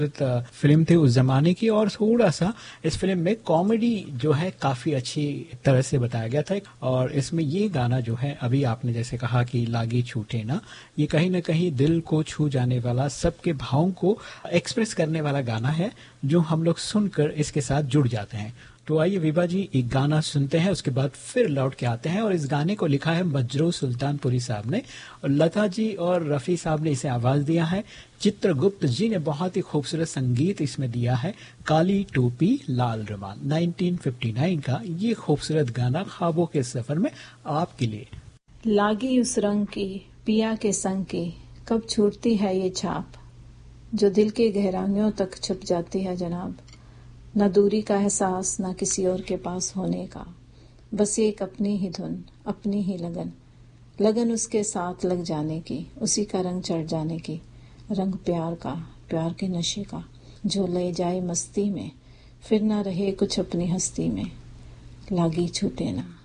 Film थी उस जमाने की, और थोड़ा सा इस फिल्म में कॉमेडी जो है काफी अच्छी तरह से बताया गया था। और इसमें ये गाना जो है, अभी आपने जैसे कहा कि लागी छूटे ना, ये कहीं ना कहीं दिल को छू जाने वाला, सबके भावों को एक्सप्रेस करने वाला गाना है, जो हम लोग सुनकर इसके साथ जुड़ जाते हैं। तो आइए विभा जी, एक गाना सुनते हैं, उसके बाद फिर लौट के आते हैं। और इस गाने को लिखा है मजरू सुल्तानपुरी साहब ने, और लता जी और रफी साहब ने इसे आवाज दिया है। चित्रगुप्त जी ने बहुत ही खूबसूरत संगीत इसमें दिया है। काली टोपी लाल रुमाल, 1959 का ये खूबसूरत गाना ख्वाबों के सफर में आपके लिए। लागी उस रंग की पिया के संग की, कब छूटती है ये छाप, जो दिल के गहराइयों तक छुप जाती है जनाब। न दूरी का एहसास, न किसी और के पास होने का, बस एक अपनी ही धुन, अपनी ही लगन, लगन उसके साथ लग जाने की, उसी का रंग चढ़ जाने की, रंग प्यार का, प्यार के नशे का, जो ले जाए मस्ती में, फिर ना रहे कुछ अपनी हस्ती में, लागी छूटे ना।